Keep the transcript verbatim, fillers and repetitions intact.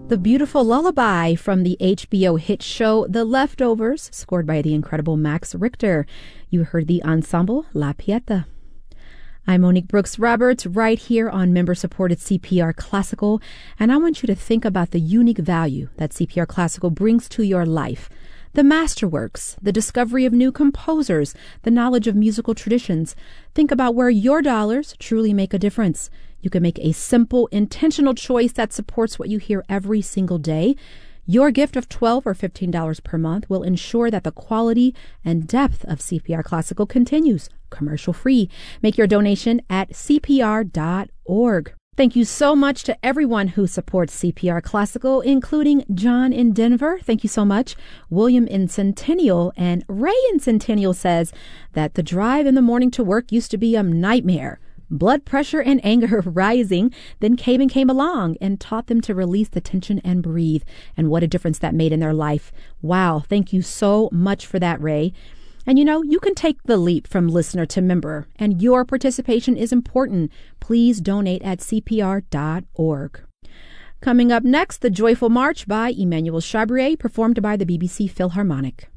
The beautiful lullaby from the H B O hit show The Leftovers, scored by the incredible Max Richter. You heard the ensemble La Pieta. I'm Monique Brooks Roberts, right here on member-supported C P R Classical, and I want you to think about the unique value that C P R Classical brings to your life. The masterworks, the discovery of new composers, the knowledge of musical traditions. Think about where your dollars truly make a difference. You can make a simple, intentional choice that supports what you hear every single day. Your gift of twelve dollars or fifteen dollars per month will ensure that the quality and depth of C P R Classical continues, commercial-free. Make your donation at C P R dot org. Thank you so much to everyone who supports C P R Classical, including John in Denver. Thank you so much. William in Centennial and Ray in Centennial says that the drive in the morning to work used to be a nightmare. Blood pressure and anger rising. Then Caven came along and taught them to release the tension and breathe. And what a difference that made in their life. Wow. Thank you so much for that, Ray. And you know, you can take the leap from listener to member, and your participation is important. Please donate at C P R dot org. Coming up next, the Joyful March by Emmanuel Chabrier, performed by the B B C Philharmonic.